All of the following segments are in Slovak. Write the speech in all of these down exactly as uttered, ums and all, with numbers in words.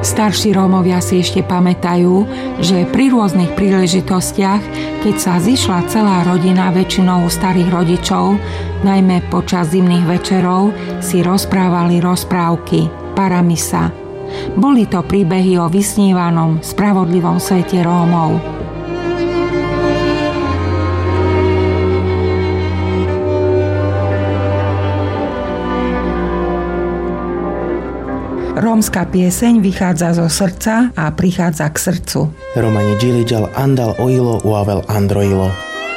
Starší Rómovia si ešte pamätajú, že pri rôznych príležitostiach, keď sa zišla celá rodina, väčšinou starých rodičov, najmä počas zimných večerov, si rozprávali rozprávky, paramisa. Boli to príbehy o vysnívanom, spravodlivom svete Rómov. Rómska pieseň vychádza zo srdca a prichádza k srdcu. Romani džiliđal andal oilo uavel androilo.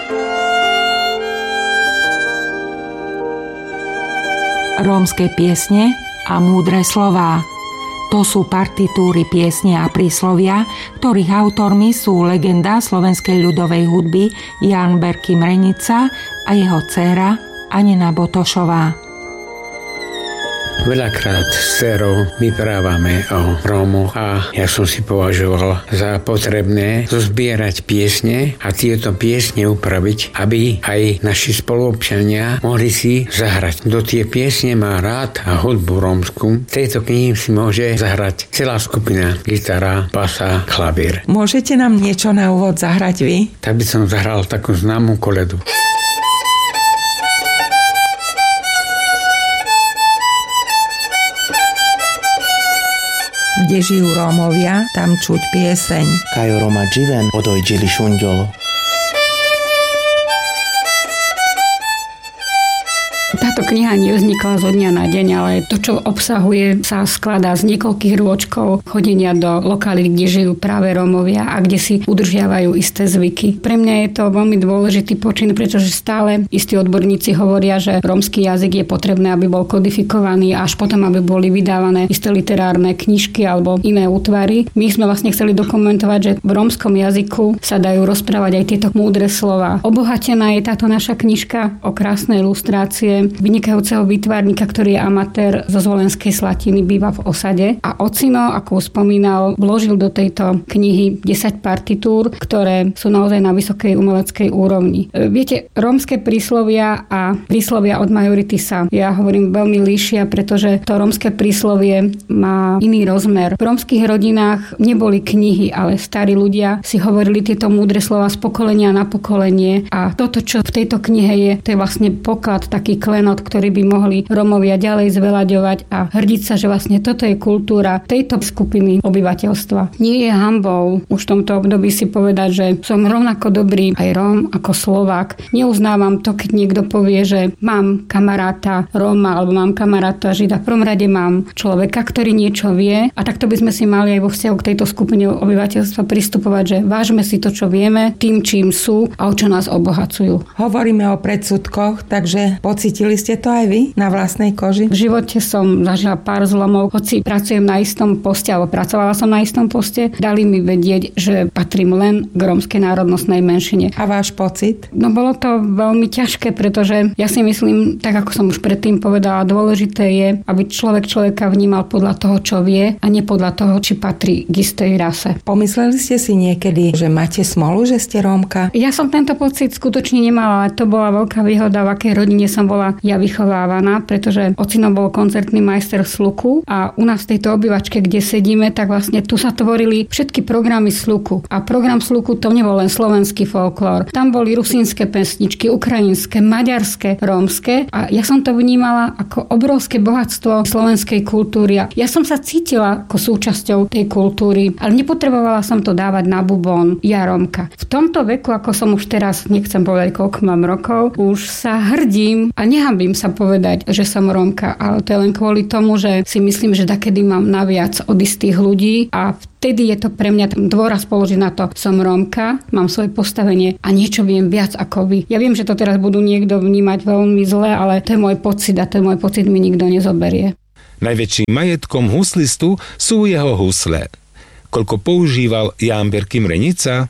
Rómske piesne a múdre slová. To sú partitúry piesne a príslovia, ktorých autormi sú legenda slovenskej ľudovej hudby Ján Berkim Renica a jeho dcéra Anina Botošová. Veľakrát s dcerou vyprávame o Rómoch a ja som si považoval za potrebné zozbierať piesne a tieto piesne upraviť, aby aj naši spoluobčania mohli si zahrať. Kto tie piesne má rád a hudbu rómsku, tejto knihy si môže zahrať celá skupina, gitara, basa, klavír. Môžete nám niečo na úvod zahrať vy? Tak by som zahral takú známú koledu. Kde žijú Rómovia, tam čuť pieseň. Kajo Roma dživen odojđili šunďolo. Táto kniha nevznikla zo dňa na deň, ale to, čo obsahuje, sa skladá z niekoľkých rôčkov chodenia do lokalít, kde žijú práve Rómovia a kde si udržiavajú isté zvyky. Pre mňa je to veľmi dôležitý počin, pretože stále istí odborníci hovoria, že rómsky jazyk je potrebné, aby bol kodifikovaný, až potom, aby boli vydávané isté literárne knižky alebo iné útvary. My sme vlastne chceli dokumentovať, že v rómskom jazyku sa dajú rozprávať aj tieto múdre slova. Obohatená je táto naša knižka o krásnej ilustrácie vynikajúceho výtvarníka, ktorý je amatér zo Zvolenskej Slatiny, býva v osade. A ocino, ako spomínal, vložil do tejto knihy desať partitúr, ktoré sú naozaj na vysokej umeleckej úrovni. Viete, rómske príslovia a príslovia od majority sa, ja hovorím, veľmi líšia, pretože to rómske príslovie má iný rozmer. V rómskych rodinách neboli knihy, ale starí ľudia si hovorili tieto múdre slova z pokolenia na pokolenie a toto, čo v tejto knihe je, to je vlastne poklad, taký klenot, ktorý by mohli Rómovia ďalej zvelaďovať a hrdiť sa, že vlastne toto je kultúra tejto skupiny obyvateľstva. Nie je hanbou už v tomto období si povedať, že som rovnako dobrý aj Róm ako Slovák. Neuznávam to, keď niekto povie, že mám kamaráta Róma alebo mám kamaráta Žida. V prvom rade mám človeka, ktorý niečo vie a takto by sme si mali aj vo vzťahu k tejto skupine obyvateľstva pristupovať, že vážme si to, čo vieme, tým, čím sú a o čo nás obohacujú. Hovoríme o predsudkoch, takže pocítili ste to aj vy na vlastnej koži? V živote som zažila pár zlomov, hoci pracujem na istom poste, alebo pracovala som na istom poste, dali mi vedieť, že patrím len k rómskej národnostnej menšine. A váš pocit? No bolo to veľmi ťažké, pretože ja si myslím, tak ako som už predtým povedala, dôležité je, aby človek človeka vnímal podľa toho, čo vie a nie podľa toho, či patrí k istej rase. Pomysleli ste si niekedy, že máte smolu, že ste Rómka? Ja som tento pocit skutočne nemala, ale to bola veľká výhoda, v akej rodine som bola ja vychovávaná, pretože ocino bol koncertný majster v Sluku a u nás v tejto obývačke, kde sedíme, tak vlastne tu sa tvorili všetky programy Sluku. A program Sluku to nebol len slovenský folklór. Tam boli rusínske pesničky, ukrajinské, maďarské, rómske a ja som to vnímala ako obrovské bohatstvo slovenskej kultúry. Ja som sa cítila ako súčasťou tej kultúry, ale nepotrebovala som to dávať na bubón ja Rómka. V tomto veku, ako som už teraz, nechcem povedať, koľko mám rokov, už sa hrdím a nehambím sa povedať, že som Rómka, ale to je len kvôli tomu, že si myslím, že dakedy mám naviac od istých ľudí a vtedy je to pre mňa dôraz položiť na to, som Rómka, mám svoje postavenie a niečo viem viac ako vy. Ja viem, že to teraz budú niekto vnímať veľmi zle, ale to je môj pocit a ten môj pocit mi nikto nezoberie. Najväčším majetkom huslistu sú jeho husle. Koľko používal Ján Berkim Renica?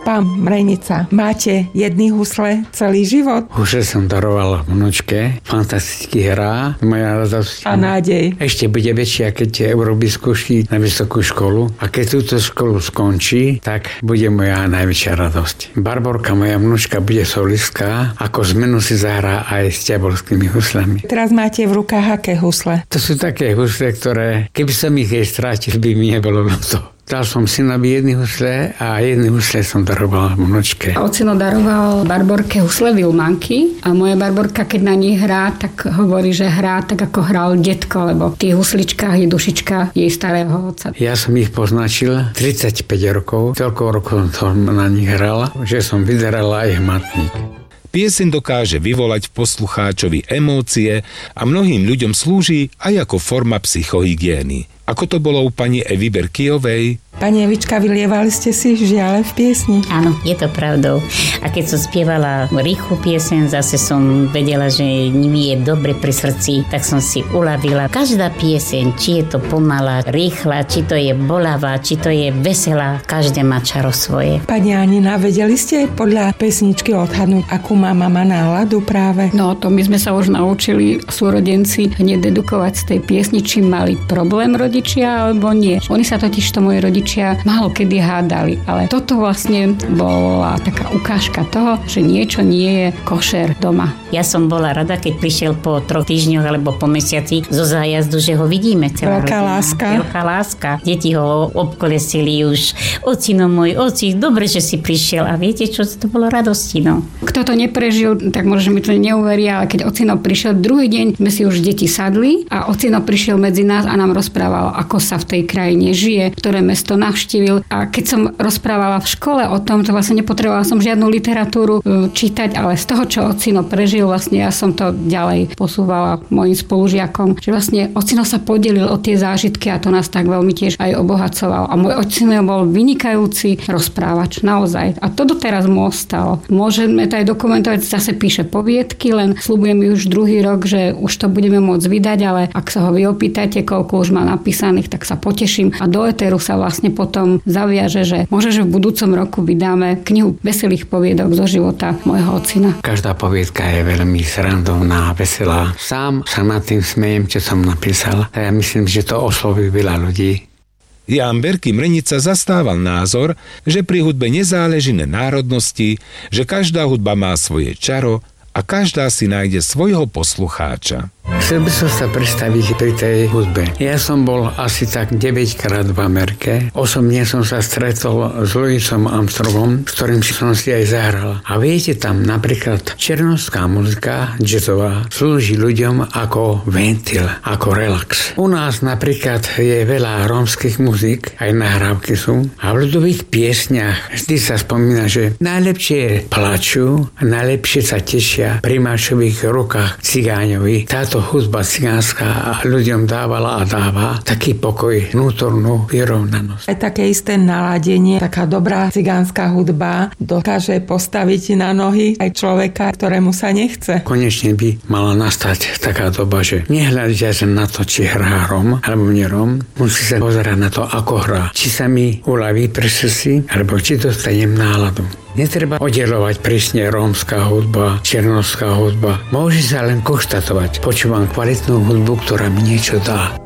Pán Mrenica, máte jedny husle celý život? Husle som daroval vnúčke, fantasticky hrá, moja radosť. A nádej. Ešte bude väčšia, keď urobí skúšky na vysokú školu. A keď túto školu skončí, tak bude moja najväčšia radosť. Barborka, moja vnúčka, bude solistka, ako zmenu si zahrá aj s ťabolskými huslami. Teraz máte v rukách aké husle? To sú také husle, ktoré, keby som ich jej strátil, by mi nebolo na to. Dal som synovi jedny husle a jedny husle som daroval vnúčke. Ocino daroval Barborke husle Vilmanky a moja Barborka, keď na nich hrá, tak hovorí, že hrá tak, ako hral detko, lebo v tých husličkách je dušička jej starého otca. Ja som ich poznačil tridsaťpäť rokov, toľko rokov som na nich hral, že som vyderal aj hmatník. Pieseň dokáže vyvolať v poslucháčovi emócie a mnohým ľuďom slúži aj ako forma psychohygieny. Ako to bolo u pani Evy Berkijovej? Pani Evička, vylievali ste si žiale v piesni? Áno, je to pravdou. A keď som spievala rýchlu pieseň, zase som vedela, že mi je dobre pri srdci, tak som si uľavila. Každá pieseň, či je to pomalá, rýchla, či to je bolavá, či to je veselá, každé má čaro svoje. Pani Anina, vedeli ste podľa pesničky odhadnúť, akú má mama náladu práve? No, to my sme sa už naučili súrodenci hneď dedukovať z tej piesni, či mali problém rodičia alebo nie. Oni sa totiž to moji rodičia málo kedy hádali, ale toto vlastne bola taká ukážka toho, že niečo nie je košer doma. Ja som bola rada, keď prišiel po troch týždňoch alebo po mesiaci zo zájazdu, že ho vidíme. Celá Veľká rodina. láska. Veľká láska. Deti ho obkolesili už. Ocino môj, oci, dobre, že si prišiel. A viete čo, to bolo radosti, no. Kto to neprežil, tak možno mi to neuveria, ale keď ocino prišiel druhý deň, sme si už deti sadli a ocino prišiel medzi nás a nám rozprával, ako sa v tej krajine žije, ktoré mesto navštívil. A keď som rozprávala v škole o tom, to vlastne nepotrebovala som žiadnu literatúru čítať, ale z toho, čo ocino prežil, vlastne ja som to ďalej posúvala mojim spolužiakom, že vlastne ocino sa podelil o tie zážitky a to nás tak veľmi tiež aj obohacoval. A môj ocino bol vynikajúci rozprávač, naozaj. A to doteraz mu ostalo. Môžeme to aj dokumentovať, zase píše poviedky, len sľubujem už druhý rok, že už to budeme môcť vydať, ale ak sa ho vy opýtate, koľko už má napísaných, tak sa poteším a do éteru sa vlastne potom zaviaže, že môže, že v budúcom roku vydáme knihu veselých poviedok zo života môjho ocina. Každá poviedka je veľmi srandovná, veselá. Sám sa nad tým smejem, čo som napísal. A ja myslím, že to osloví veľa ľudí. Ján Berki Mrenica zastával názor, že pri hudbe nezáleží na národnosti, že každá hudba má svoje čaro a každá si nájde svojho poslucháča. Chcel by som sa predstaviť pri tej hudbe. Ja som bol asi tak deväťkrát v Amerike. Osobne som sa stretol s Louisom Armstrongom, s ktorým som si aj zahral. A viete, tam napríklad černovská muzika, jazzová, slúži ľuďom ako ventil, ako relax. U nás napríklad je veľa rómskych muzik, aj nahrávky sú. A v ľudových piesniach vždy sa spomína, že najlepšie plačú, najlepšie sa tešia pri maršových rukách cigáňovi. Táto hudba cigánska ľuďom dávala a dáva taký pokoj, vnútornú vyrovnanosť. Aj také isté naladenie, taká dobrá cigánska hudba dokáže postaviť na nohy aj človeka, ktorému sa nechce. Konečne by mala nastať taká doba, že nehľadiac na to, či hrá Rom alebo nie Rom, musí sa pozerať na to, ako hrá. Či sa mi uľaví pre srdci, alebo či dostanem náladu. Netreba oddelovať prísne rómska hudba, černovská hudba. Môže sa len konštatovať. Počúvam kvalitnú hudbu, ktorá mi niečo dá.